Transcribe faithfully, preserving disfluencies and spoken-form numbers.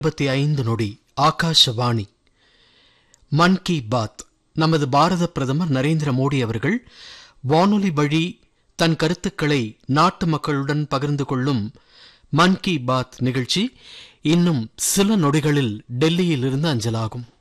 இருபத்தி ஐந்து நொடி. ஆகாஷவாணி. மன் கி பாத். நமது பாரத பிரதமர் நரேந்திர மோடி அவர்கள் வானொலி வழி தன் கருத்துக்களை நாட்டு மக்களுடன் பகிர்ந்து கொள்ளும் மன் கி பாத் நிகழ்ச்சி இன்னும் சில நொடிகளில் டெல்லியில் இருந்து அஞ்சலாகும்.